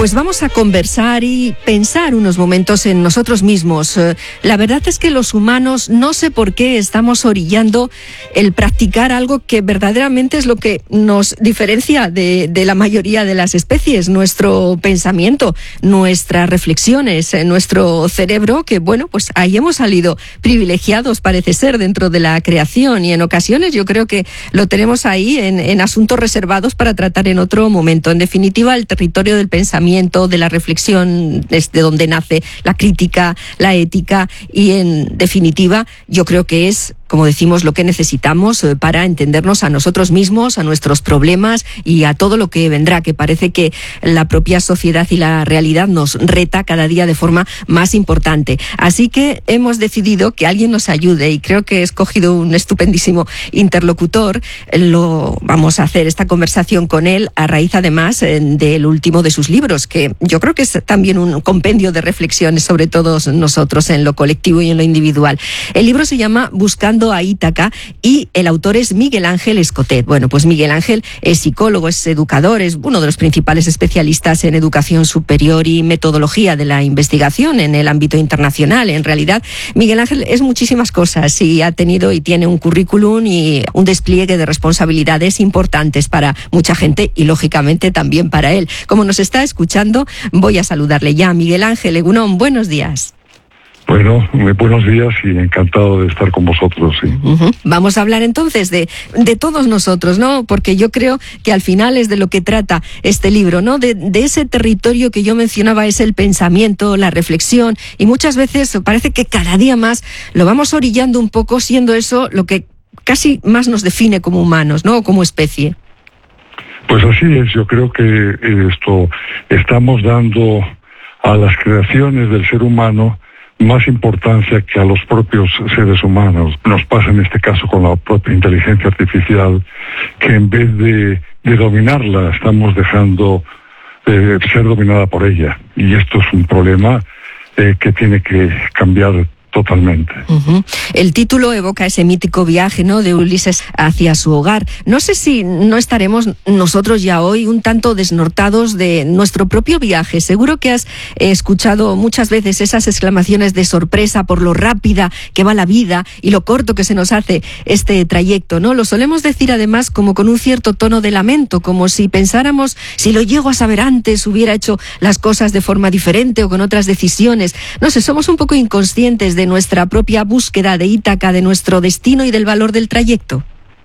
Pues vamos a conversar y pensar unos momentos en nosotros mismos. La verdad es que los humanos, no sé por qué, estamos orillando el practicar algo que verdaderamente es lo que nos diferencia de la mayoría de las especies. Nuestro pensamiento, nuestras reflexiones, nuestro cerebro, que bueno, pues ahí hemos salido privilegiados, parece ser, dentro de la creación, y en ocasiones yo creo que lo tenemos ahí en asuntos reservados para tratar en otro momento. En definitiva, el territorio del pensamiento, de la reflexión, es de donde nace la crítica, la ética, y en definitiva yo creo que es, como decimos, lo que necesitamos para entendernos a nosotros mismos, a nuestros problemas y a todo lo que vendrá, que parece que la propia sociedad y la realidad nos reta cada día de forma más importante. Así que hemos decidido que alguien nos ayude, y creo que he escogido un estupendísimo interlocutor. Vamos a hacer esta conversación con él a raíz, además, del último de sus libros, que yo creo que es también un compendio de reflexiones sobre todos nosotros en lo colectivo y en lo individual. El libro se llama Buscando a Ítaca y el autor es Miguel Ángel Escotet. Bueno, pues Miguel Ángel es psicólogo, es educador, es uno de los principales especialistas en educación superior y metodología de la investigación en el ámbito internacional. En realidad, Miguel Ángel es muchísimas cosas y ha tenido y tiene un currículum y un despliegue de responsabilidades importantes para mucha gente y, lógicamente, también para él. Como nos está escuchando, voy a saludarle ya. Miguel Ángel Egunon, buenos días. Bueno, buenos días y encantado de estar con vosotros, sí. Vamos a hablar entonces de todos nosotros, ¿no? Porque yo creo que al final es de lo que trata este libro, ¿no? De ese territorio que yo mencionaba, es el pensamiento, la reflexión, y muchas veces parece que cada día más lo vamos orillando un poco, siendo eso lo que casi más nos define como humanos, ¿no? O como especie. Pues así es, yo creo que estamos dando a las creaciones del ser humano más importancia que a los propios seres humanos. Nos pasa en este caso con la propia inteligencia artificial, que en vez de dominarla, estamos dejando ser dominada por ella. Y esto es un problema que tiene que cambiar totalmente. El título evoca ese mítico viaje, ¿no?, de Ulises hacia su hogar. No sé si no estaremos nosotros ya hoy un tanto desnortados de nuestro propio viaje. Seguro que has escuchado muchas veces esas exclamaciones de sorpresa por lo rápida que va la vida y lo corto que se nos hace este trayecto, ¿no? Lo solemos decir además como con un cierto tono de lamento, como si pensáramos, si lo llego a saber antes, hubiera hecho las cosas de forma diferente o con otras decisiones. No sé, somos un poco inconscientes de nuestra propia búsqueda de Ítaca, de nuestro destino y del valor del trayecto.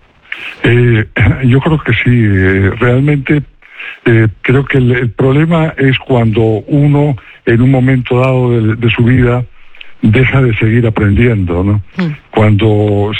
Yo creo que sí. Realmente creo que el problema es cuando uno, en un momento dado de su vida, deja de seguir aprendiendo, ¿no? Cuando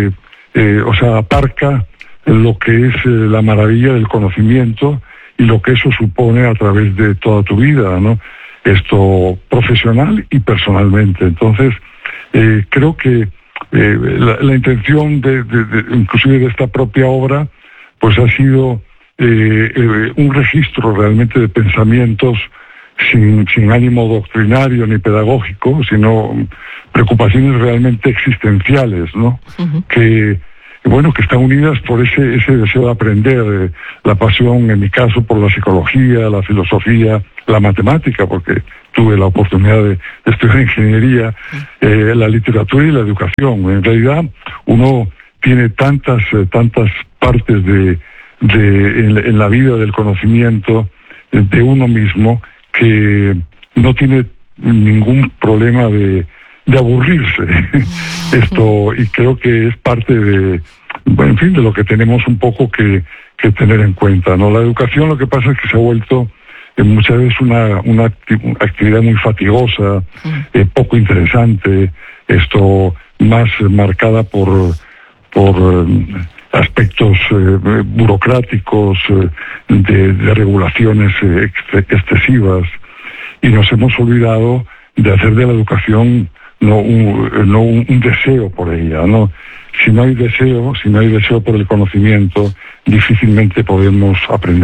aparca lo que es la maravilla del conocimiento y lo que eso supone a través de toda tu vida, ¿no? Esto profesional y personalmente. Entonces, creo que la intención inclusive de esta propia obra, pues ha sido un registro realmente de pensamientos sin ánimo doctrinario ni pedagógico, sino preocupaciones realmente existenciales, ¿no? Que están unidas por ese deseo de aprender, la pasión, en mi caso, por la psicología, la filosofía, la matemática, porque tuve la oportunidad de estudiar ingeniería, la literatura y la educación. En realidad, uno tiene tantas partes en la vida del conocimiento de uno mismo, que no tiene ningún problema de aburrirse. Y creo que es parte de lo que tenemos un poco que tener en cuenta, ¿no? La educación, lo que pasa es que se ha vuelto muchas veces una actividad muy fatigosa, poco interesante, más marcada por aspectos burocráticos, de regulaciones excesivas, y nos hemos olvidado de hacer de la educación no un deseo por ella, ¿no? Si no hay deseo por el conocimiento, difícilmente podemos aprender.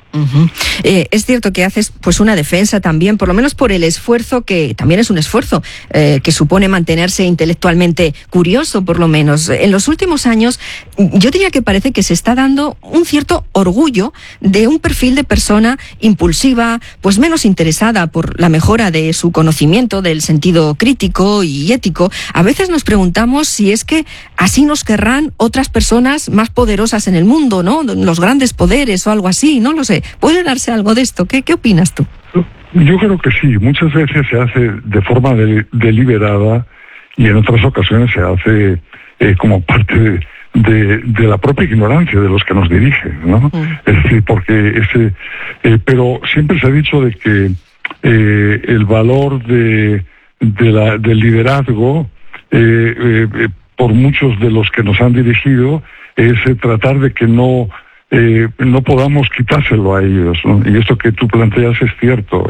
Es cierto que haces pues una defensa también, por lo menos por el esfuerzo, que también es un esfuerzo que supone mantenerse intelectualmente curioso, por lo menos. En los últimos años, yo diría que parece que se está dando un cierto orgullo de un perfil de persona impulsiva, pues menos interesada por la mejora de su conocimiento, del sentido crítico y ético. A veces nos preguntamos si es que así nos querrán otras personas más poderosas en el mundo, ¿no? Los grandes poderes o algo así, no lo sé. ¿Puede darse algo de esto? ¿Qué opinas tú? Yo creo que sí. Muchas veces se hace de forma deliberada y en otras ocasiones se hace como parte de la propia ignorancia de los que nos dirigen, ¿no? Es decir, porque pero siempre se ha dicho de que el valor del liderazgo por muchos de los que nos han dirigido es tratar de que no podamos quitárselo a ellos, ¿no? Y esto que tú planteas es cierto,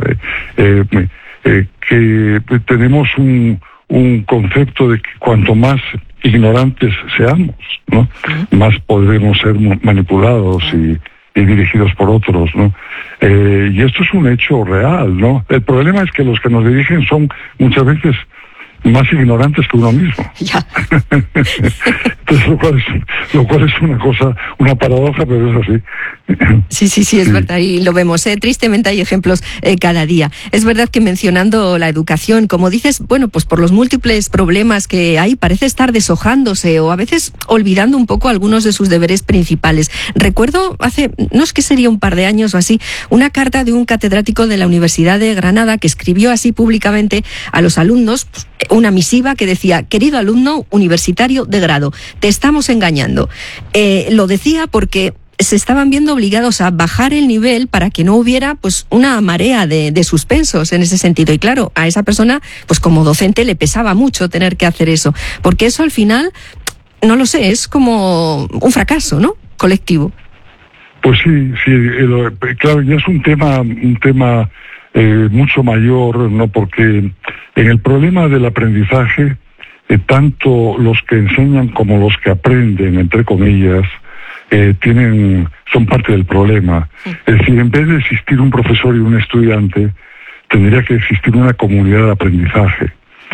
que tenemos un concepto de que cuanto más ignorantes seamos, ¿no? Más podremos ser manipulados y dirigidos por otros, ¿no? Y esto es un hecho real, ¿no? El problema es que los que nos dirigen son muchas veces más ignorantes que uno mismo. Ya. Entonces, lo cual es una cosa, una paradoja, pero es así. Sí, es verdad, y lo vemos, tristemente hay ejemplos cada día. Es verdad que mencionando la educación, como dices, bueno, pues por los múltiples problemas que hay, parece estar deshojándose o a veces olvidando un poco algunos de sus deberes principales. Recuerdo no es que sería un par de años o así, una carta de un catedrático de la Universidad de Granada que escribió así públicamente a los alumnos, pues, una misiva que decía: querido alumno universitario de grado, te estamos engañando. Lo decía porque se estaban viendo obligados a bajar el nivel para que no hubiera pues una marea de suspensos en ese sentido. Y claro, a esa persona, pues como docente le pesaba mucho tener que hacer eso, porque eso al final, no lo sé, es como un fracaso, ¿no? Colectivo. Pues sí, claro, ya es un tema mucho mayor, ¿no? Porque en el problema del aprendizaje, tanto los que enseñan como los que aprenden, entre comillas, son parte del problema. Es decir, en vez de existir un profesor y un estudiante, tendría que existir una comunidad de aprendizaje.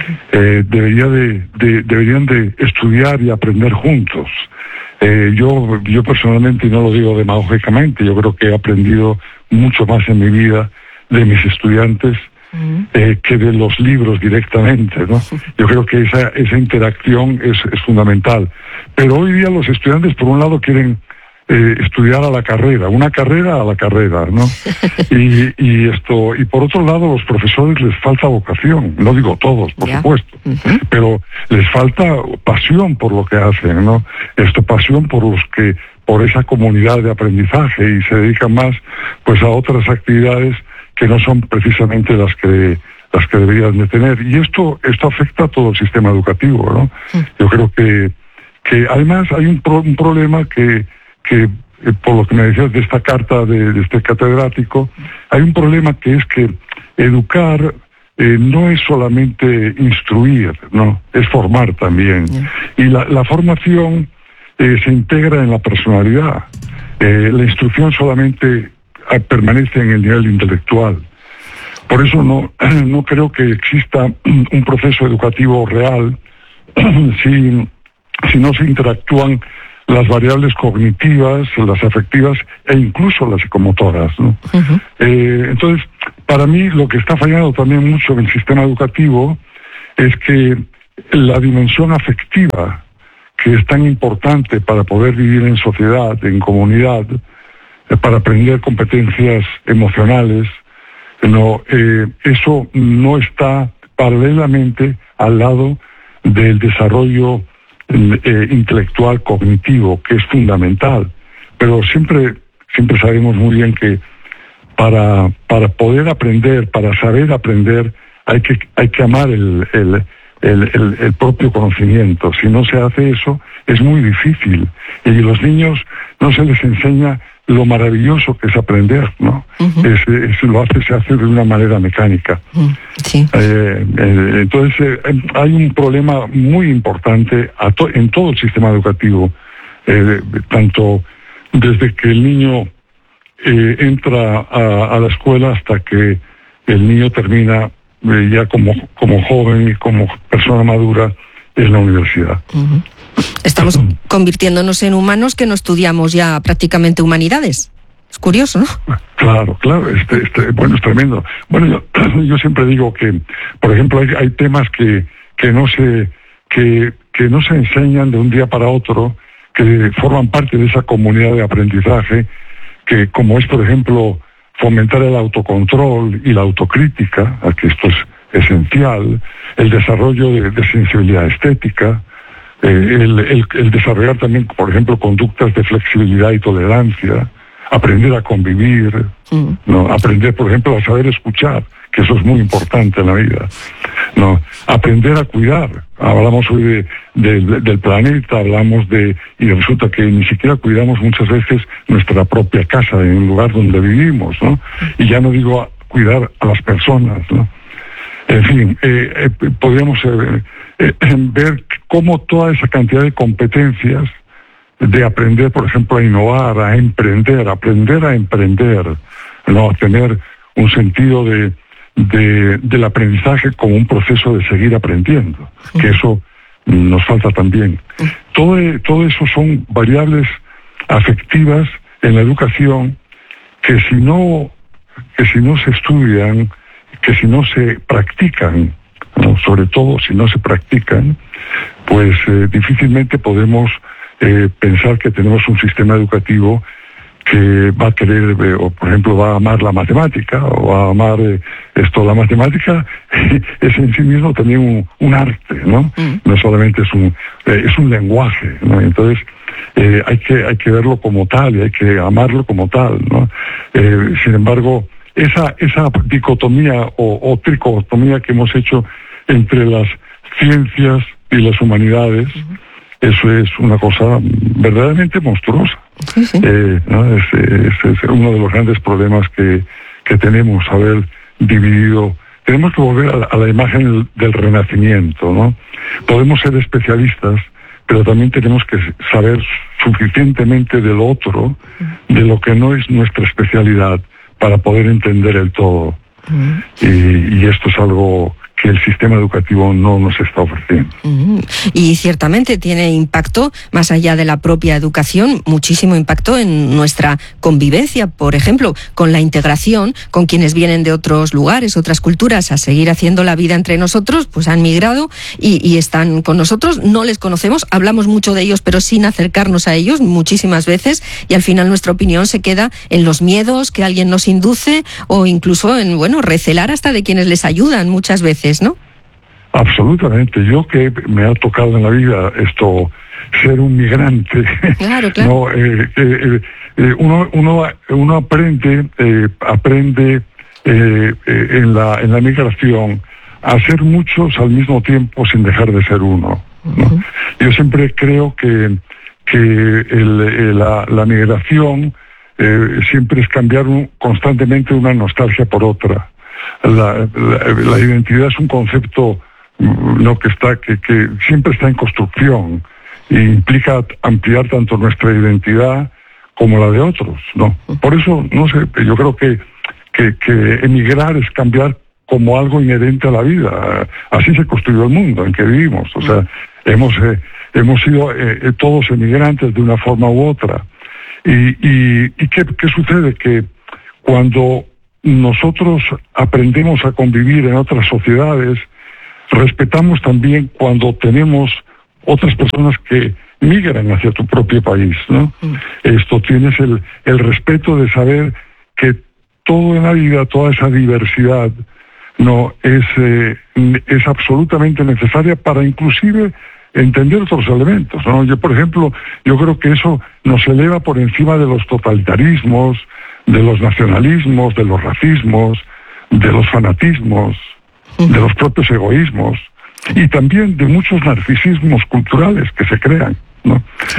Deberían de estudiar y aprender juntos. Yo personalmente, y no lo digo demagógicamente, yo creo que he aprendido mucho más en mi vida de mis estudiantes que de los libros directamente, ¿no? Yo creo que esa interacción es fundamental. Pero hoy día los estudiantes, por un lado, quieren estudiar a la carrera, una carrera a la carrera, ¿no? Y por otro lado, los profesores les falta vocación, no digo todos, por supuesto, pero les falta pasión por lo que hacen, ¿no? Pasión por esa comunidad de aprendizaje, y se dedican más pues a otras actividades que no son precisamente las que deberían de tener. Y esto afecta a todo el sistema educativo, ¿no? Yo creo que además hay un problema que por lo que me decías de esta carta de este catedrático, hay un problema que es que educar no es solamente instruir, ¿no? Es formar también. Y la formación se integra en la personalidad. La instrucción solamente permanece en el nivel intelectual. Por eso no creo que exista un proceso educativo real si no se interactúan las variables cognitivas, las afectivas e incluso las psicomotoras, ¿no? Entonces, para mí lo que está fallando también mucho en el sistema educativo es que la dimensión afectiva, que es tan importante para poder vivir en sociedad, en comunidad, para aprender competencias emocionales, eso no está paralelamente al lado del desarrollo intelectual cognitivo, que es fundamental. Pero siempre sabemos muy bien que para poder aprender, para saber aprender, hay que amar el propio conocimiento. Si no se hace eso, es muy difícil. Y a los niños no se les enseña lo maravilloso que es aprender, ¿no? Se hace de una manera mecánica. Sí. Entonces hay un problema muy importante en todo el sistema educativo, tanto desde que el niño entra a la escuela hasta que el niño termina ya como joven y como persona madura en la universidad. Uh-huh. Estamos convirtiéndonos en humanos que no estudiamos ya prácticamente humanidades. Es curioso, ¿no? Claro, bueno, es tremendo. Bueno, yo siempre digo que, por ejemplo, hay temas que no se enseñan de un día para otro, que forman parte de esa comunidad de aprendizaje, que como es, por ejemplo, fomentar el autocontrol y la autocrítica, que esto es esencial, el desarrollo de sensibilidad estética, el desarrollar también, por ejemplo, conductas de flexibilidad y tolerancia, aprender a convivir, ¿no? Aprender, por ejemplo, a saber escuchar, que eso es muy importante en la vida, ¿no? Aprender a cuidar. Hablamos hoy del planeta, y resulta que ni siquiera cuidamos muchas veces nuestra propia casa, en el lugar donde vivimos, ¿no? Y ya no digo cuidar a las personas, ¿no? En fin, podríamos ver cómo toda esa cantidad de competencias de aprender, por ejemplo, a innovar, a emprender, ¿no? A tener un sentido del aprendizaje como un proceso de seguir aprendiendo, que eso nos falta también. Todo eso son variables afectivas en la educación que si no se estudian, que si no se practican, ¿no? Sobre todo si no se practican, pues difícilmente podemos pensar que tenemos un sistema educativo que va a querer, o por ejemplo va a amar la matemática, o va a amar la matemática es en sí mismo también un arte, ¿no? No solamente es un lenguaje, ¿no? Entonces hay que verlo como tal y hay que amarlo como tal, ¿no? Sin embargo, esa dicotomía o tricotomía que hemos hecho entre las ciencias y las humanidades, eso es una cosa verdaderamente monstruosa. Sí. ¿No? Es uno de los grandes problemas que tenemos, haber dividido. Tenemos que volver a la imagen del Renacimiento, ¿no? Podemos ser especialistas, pero también tenemos que saber suficientemente del otro, de lo que no es nuestra especialidad, para poder entender el todo. Y esto es algo que el sistema educativo no nos está ofreciendo. Y ciertamente tiene impacto, más allá de la propia educación, muchísimo impacto en nuestra convivencia, por ejemplo, con la integración, con quienes vienen de otros lugares, otras culturas, a seguir haciendo la vida entre nosotros, pues han migrado y están con nosotros, no les conocemos, hablamos mucho de ellos, pero sin acercarnos a ellos muchísimas veces, y al final nuestra opinión se queda en los miedos que alguien nos induce, o incluso en, recelar hasta de quienes les ayudan muchas veces, ¿no? Absolutamente. Yo que me ha tocado en la vida ser un migrante. Claro. No, uno aprende en la migración a ser muchos al mismo tiempo sin dejar de ser uno, ¿no? Yo siempre creo que la migración siempre es cambiar constantemente una nostalgia por otra. La identidad es un concepto que siempre está en construcción e implica ampliar tanto nuestra identidad como la de otros, ¿no? Por eso, no sé, yo creo que emigrar es cambiar como algo inherente a la vida. Así se construyó el mundo en que vivimos. O sea, hemos sido todos emigrantes de una forma u otra. ¿Y qué sucede? Que cuando nosotros aprendemos a convivir en otras sociedades, respetamos también cuando tenemos otras personas que migran hacia tu propio país, ¿no? Tienes el respeto de saber que todo en la vida, toda esa diversidad, no es absolutamente necesaria para inclusive entender otros elementos, ¿no? Yo, por ejemplo, creo que eso nos eleva por encima de los totalitarismos, de los nacionalismos, de los racismos, de los fanatismos, de los propios egoísmos y también de muchos narcisismos culturales que se crean, ¿no?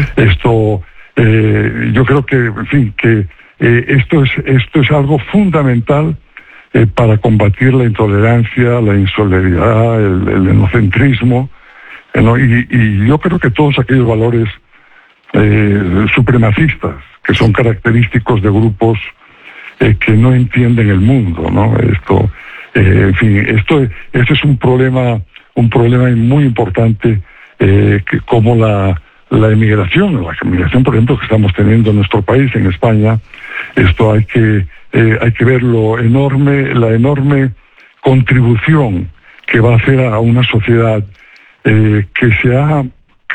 Yo creo que, en fin, que esto es algo fundamental para combatir la intolerancia, la insolidaridad, el etnocentrismo, ¿no? Y yo creo que todos aquellos valores supremacistas que son característicos de grupos que no entienden el mundo, ¿no? En fin, este es un problema muy importante, como la inmigración, por ejemplo, que estamos teniendo en nuestro país, en España. Esto hay que ver la enorme contribución que va a hacer a una sociedad que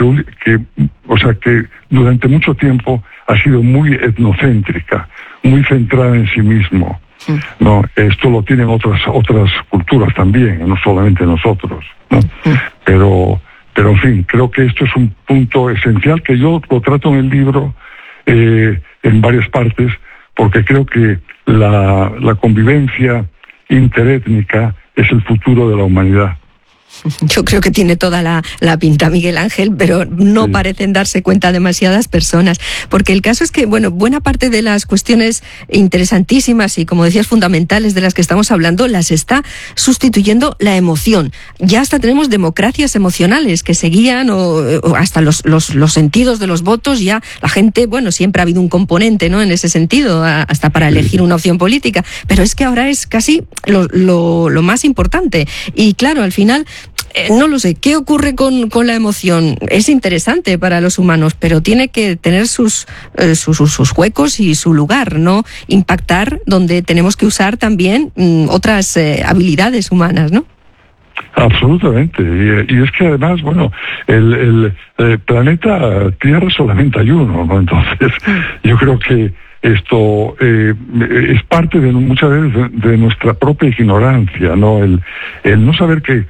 durante mucho tiempo ha sido muy etnocéntrica, muy centrada en sí mismo. No, esto lo tienen otras culturas también, no solamente nosotros, ¿no? Pero en fin, creo que esto es un punto esencial que yo lo trato en el libro en varias partes, porque creo que la convivencia interétnica es el futuro de la humanidad. Yo creo que tiene toda la pinta, Miguel Ángel, pero no parecen darse cuenta demasiadas personas, porque el caso es que, bueno, buena parte de las cuestiones interesantísimas y, como decías, fundamentales de las que estamos hablando, las está sustituyendo la emoción. Ya hasta tenemos democracias emocionales que se guían, o hasta los sentidos de los votos. Ya la gente, bueno, siempre ha habido un componente, ¿no?, en ese sentido, hasta para elegir una opción política, pero es que ahora es casi lo más importante. Y claro, al final, no lo sé, ¿qué ocurre con la emoción? Es interesante para los humanos, pero tiene que tener sus huecos y su lugar, ¿no? Impactar donde tenemos que usar también otras habilidades humanas, ¿no? Absolutamente, y es que además, bueno, el planeta Tierra solamente hay uno, ¿no? Entonces, yo creo que esto es parte de muchas veces de nuestra propia ignorancia, ¿no? El no saber que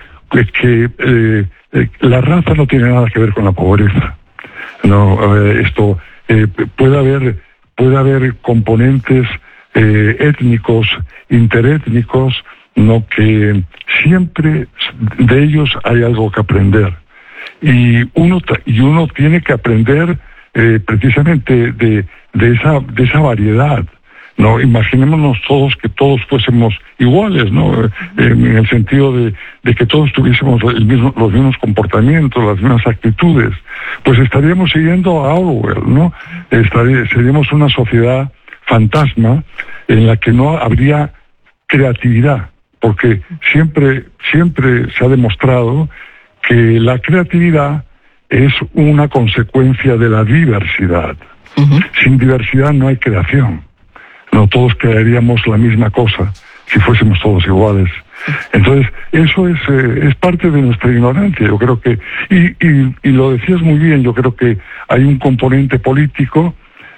la raza no tiene nada que ver con la pobreza, no. Puede haber componentes étnicos, interétnicos, no, que siempre de ellos hay algo que aprender, y uno tiene que aprender precisamente de esa variedad. No, imaginémonos todos que todos fuésemos iguales, ¿no? En el sentido de que todos tuviésemos los mismos comportamientos, las mismas actitudes, pues estaríamos siguiendo a Orwell, ¿no? Seríamos una sociedad fantasma en la que no habría creatividad, porque siempre se ha demostrado que la creatividad es una consecuencia de la diversidad. Sin diversidad no hay creación. No todos crearíamos la misma cosa si fuésemos todos iguales. Entonces, eso es parte de nuestra ignorancia. Yo creo que, y lo decías muy bien, yo creo que hay un componente político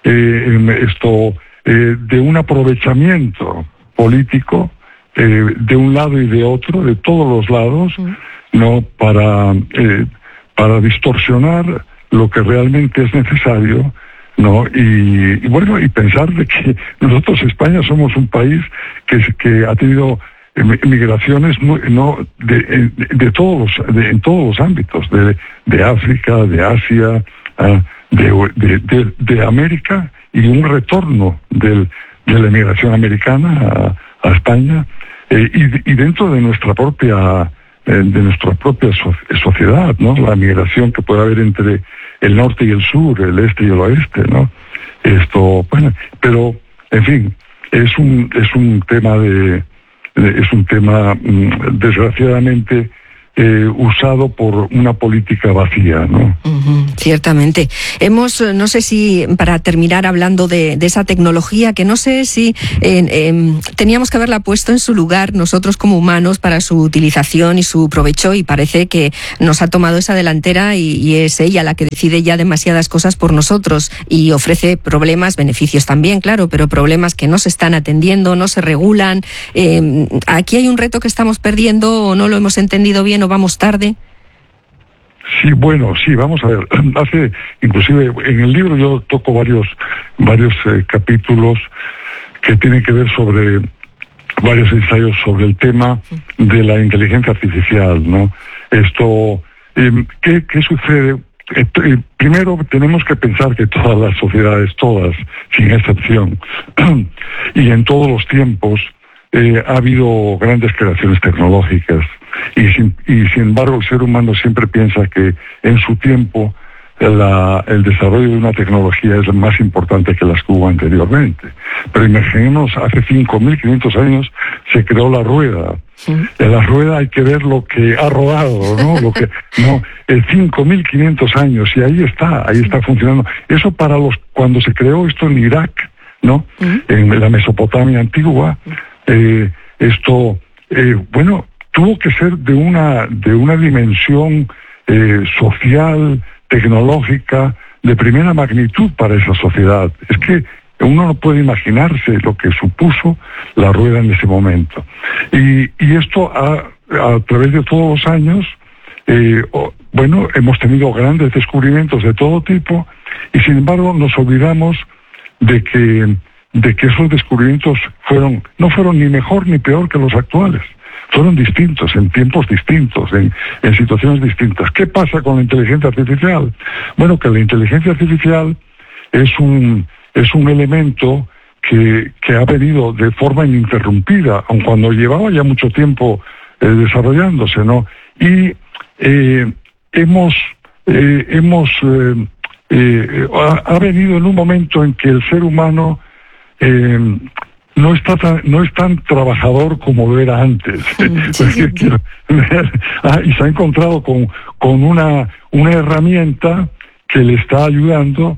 de un aprovechamiento político de un lado y de otro, de todos los lados, no, para distorsionar lo que realmente es necesario, ¿no? Y bueno, y pensar de que nosotros, España, somos un país que ha tenido migraciones en todos los ámbitos, de África, de Asia, de América, y un retorno de la emigración americana a España, y dentro de nuestra propia sociedad, ¿no? La migración que puede haber entre el norte y el sur, el este y el oeste, ¿no? Pero en fin, es un tema desgraciadamente usado por una política vacía, ¿no? Ciertamente. Hemos, no sé si, para terminar hablando de esa tecnología, que no sé si teníamos que haberla puesto en su lugar nosotros como humanos para su utilización y su provecho, y parece que nos ha tomado esa delantera y es ella la que decide ya demasiadas cosas por nosotros y ofrece problemas, beneficios también, claro, pero problemas que no se están atendiendo, no se regulan. Aquí hay un reto que estamos perdiendo, o no lo hemos entendido bien, o vamos tarde. Sí, bueno, sí, vamos a ver. Inclusive en el libro yo toco varios capítulos que tienen que ver sobre varios ensayos sobre el tema de la inteligencia artificial, ¿no? ¿Qué sucede? Primero tenemos que pensar que todas las sociedades, todas, sin excepción, y en todos los tiempos, ha habido grandes creaciones tecnológicas, y sin embargo el ser humano siempre piensa que en su tiempo el desarrollo de una tecnología es más importante que las que hubo anteriormente. Pero imaginemos, hace 5.500 años se creó la rueda. Sí. En la rueda hay que ver lo que ha rodado, ¿no? 5.500 años, y ahí está funcionando. Eso cuando se creó esto en Irak, ¿no? En la Mesopotamia antigua, tuvo que ser de una dimensión social, tecnológica, de primera magnitud para esa sociedad. Es que uno no puede imaginarse lo que supuso la rueda en ese momento. Y esto a través de todos los años, hemos tenido grandes descubrimientos de todo tipo, y sin embargo nos olvidamos de que esos descubrimientos no fueron ni mejor ni peor que los actuales. Fueron distintos, en tiempos distintos, en situaciones distintas. ¿Qué pasa con la inteligencia artificial? Bueno, que la inteligencia artificial es un elemento que ha venido de forma ininterrumpida, aun cuando llevaba ya mucho tiempo desarrollándose, ¿no? Y ha venido en un momento en que el ser humano no es tan trabajador como lo era antes. Y se ha encontrado con una herramienta que le está ayudando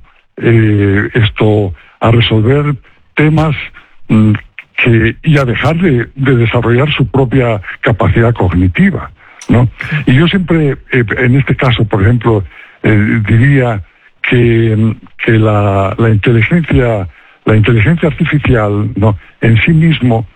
a resolver temas y a dejar de desarrollar su propia capacidad cognitiva, ¿no? Y yo siempre, en este caso, por ejemplo, diría que la inteligencia artificial, ¿no?, en sí mismo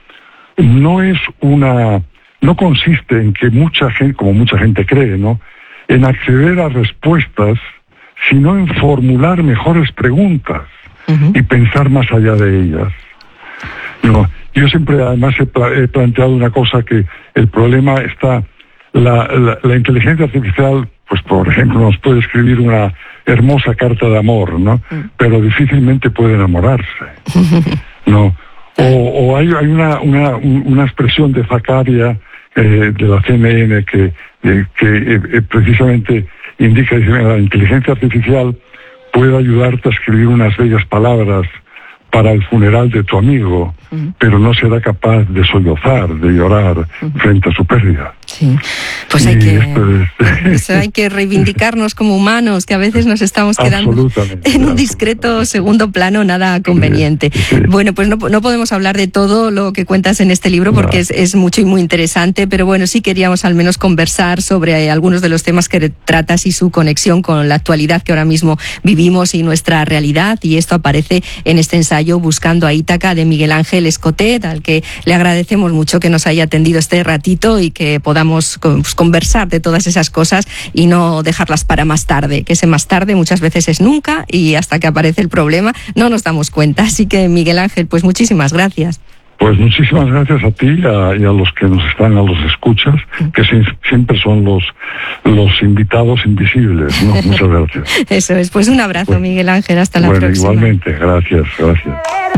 no consiste en que mucha gente, como mucha gente cree, ¿no?, en acceder a respuestas, sino en formular mejores preguntas y pensar más allá de ellas. No, yo siempre además he planteado una cosa, que el problema está, la inteligencia artificial, pues por ejemplo, nos puede escribir una hermosa carta de amor, ¿no? Pero difícilmente puede enamorarse, ¿no? O hay una expresión de Zakaria, de la CNN, que precisamente indica, dice, la inteligencia artificial puede ayudarte a escribir unas bellas palabras para el funeral de tu amigo, pero no será capaz de sollozar, de llorar frente a su pérdida. Sí, pues hay que reivindicarnos como humanos, que a veces nos estamos quedando en un discreto segundo plano nada conveniente. Bueno, pues no podemos hablar de todo lo que cuentas en este libro, porque es mucho y muy interesante, pero bueno, sí queríamos al menos conversar sobre algunos de los temas que tratas y su conexión con la actualidad que ahora mismo vivimos y nuestra realidad, y esto aparece en este ensayo Buscando a Ítaca, de Miguel Ángel Escotet, al que le agradecemos mucho que nos haya atendido este ratito y que podamos conversar de todas esas cosas y no dejarlas para más tarde, que ese más tarde muchas veces es nunca, y hasta que aparece el problema no nos damos cuenta. Así que, Miguel Ángel, pues muchísimas gracias. Pues muchísimas gracias a ti y a los que nos los escuchas, que siempre son los invitados invisibles, ¿no? Muchas gracias. Eso es, pues un abrazo, Miguel Ángel, hasta la próxima. Igualmente, gracias.